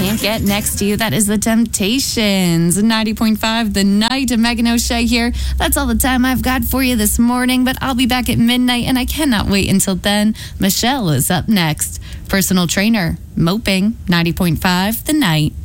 Can't Get Next to You. That is The Temptations. 90.5, The Night. Megan O'Shea here. That's all the time I've got for you this morning, but I'll be back at midnight, and I cannot wait until then. Michelle is up next. Personal trainer, Moping. 90.5, The Night.